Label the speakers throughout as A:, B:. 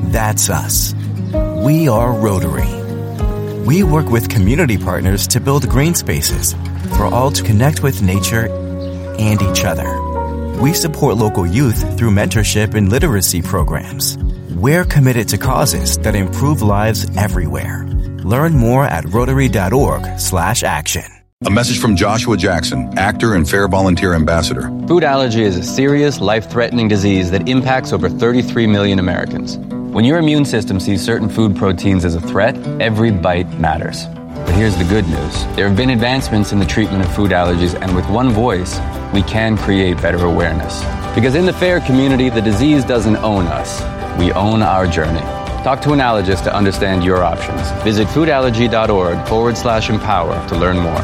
A: That's us. We are Rotary. We work with community partners to build green spaces for all to connect with nature and each other. We support local youth through mentorship and literacy programs. We're committed to causes that improve lives everywhere. Learn more at Rotary.org/action.
B: A message from Joshua Jackson, actor and Fair Volunteer Ambassador.
C: Food allergy is a serious, life-threatening disease that impacts over 33 million Americans. When your immune system sees certain food proteins as a threat, every bite matters. But here's the good news. There have been advancements in the treatment of food allergies, and with one voice, we can create better awareness. Because in the FAIR community, the disease doesn't own us. We own our journey. Talk to an allergist to understand your options. Visit foodallergy.org/empower to learn more.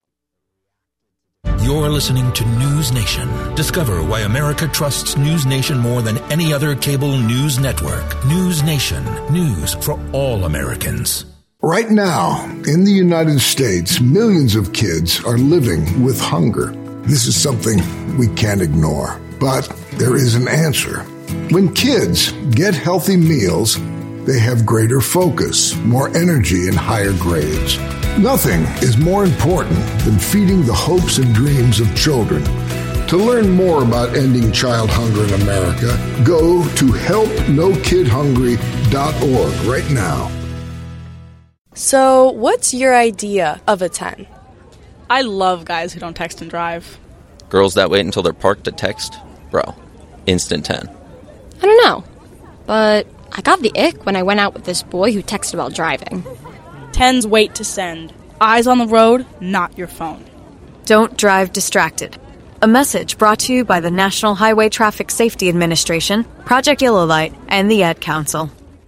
D: You're listening to News Nation. Discover why America trusts News Nation more than any other cable news network. News Nation. News for all Americans.
E: Right now, in the United States, millions of kids are living with hunger. This is something we can't ignore. But there is an answer. When kids get healthy meals, they have greater focus, more energy, and higher grades. Nothing is more important than feeding the hopes and dreams of children. To learn more about ending child hunger in America, go to helpnokidhungry.org right now.
F: So, what's your idea of a 10?
G: I love guys who don't text and drive.
H: Girls that wait until they're parked to text? Bro, instant 10.
I: I don't know, but I got the ick when I went out with this boy who texted while driving.
G: 10s wait to send. Eyes on the road, not your phone.
J: Don't drive distracted. A message brought to you by the National Highway Traffic Safety Administration, Project Yellow Light, and the Ad Council.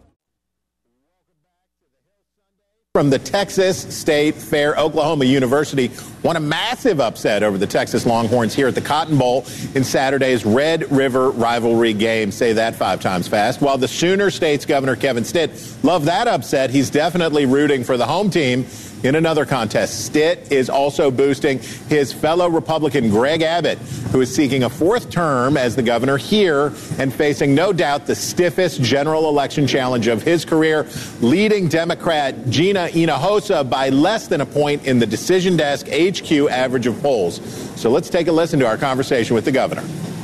K: From the Texas State Fair, Oklahoma University won a massive upset over the Texas Longhorns here at the Cotton Bowl in Saturday's Red River rivalry game. Say that 5 times fast. While the Sooner State's Governor Kevin Stitt loved that upset, he's definitely rooting for the home team in another contest. Stitt is also boosting his fellow Republican Greg Abbott, who is seeking a 4th term as the governor here and facing no doubt the stiffest general election challenge of his career, leading Democrat Gina Hinojosa by less than a point in the Decision Desk HQ average of polls. So let's take a listen to our conversation with the governor.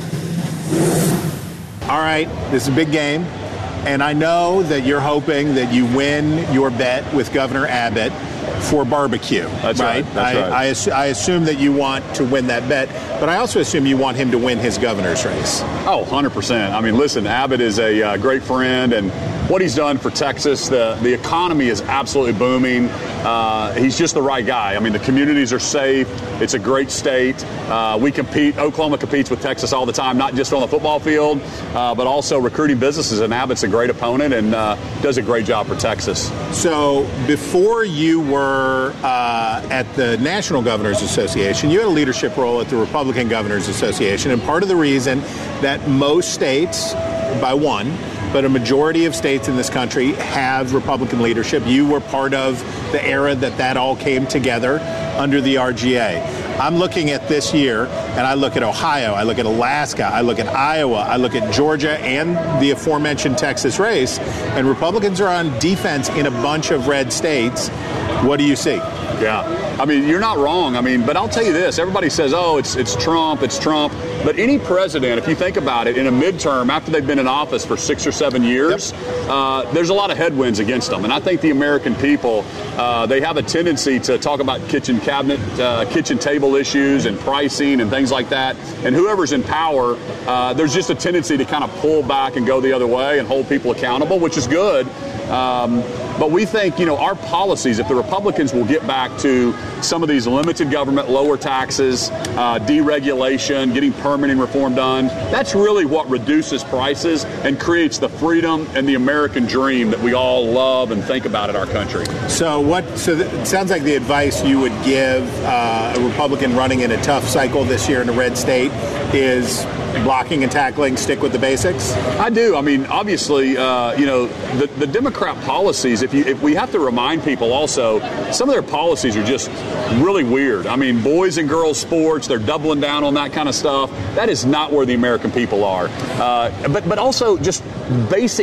K: All right, this is a big game, and I know that you're hoping that you win your bet with Governor Abbott for barbecue.
L: That's right. That's right.
K: I assume that you want to win that bet, but I also assume you want him to win his governor's race.
L: Oh, 100%. I mean, listen, Abbott is a great friend, and what he's done for Texas, the economy is absolutely booming. He's just the right guy. I mean, the communities are safe. It's a great state. We compete. Oklahoma competes with Texas all the time, not just on the football field, but also recruiting businesses. And Abbott's a great opponent and does a great job for Texas.
K: So before you were at the National Governors Association, you had a leadership role at the Republican Governors Association. And part of the reason that most states, by one, but a majority of states in this country have Republican leadership. You were part of the era that all came together under the RGA. I'm looking at this year, and I look at Ohio, I look at Alaska, I look at Iowa, I look at Georgia, and the aforementioned Texas race, and Republicans are on defense in a bunch of red states. What do you see?
L: Yeah. I mean, you're not wrong. I mean, but I'll tell you this. Everybody says, oh, it's Trump. But any president, if you think about it, in a midterm, after they've been in office for 6 or 7 years, there's a lot of headwinds against them. And I think the American people, they have a tendency to talk about kitchen table issues and pricing and things like that. And whoever's in power, there's just a tendency to kind of pull back and go the other way and hold people accountable, which is good. But we think, our policies, if the Republicans will get back to some of these limited government, lower taxes, deregulation, getting permitting reform done, that's really what reduces prices and creates the freedom and the American dream that we all love and think about in our country.
K: So it sounds like the advice you would give a Republican running in a tough cycle this year in a red state is blocking and tackling, stick with the basics?
L: I do. I mean, obviously, the Democrat policies, if we have to remind people also, some of their policies are just really weird. I mean, boys and girls sports, they're doubling down on that kind of stuff. That is not where the American people are. But also just basic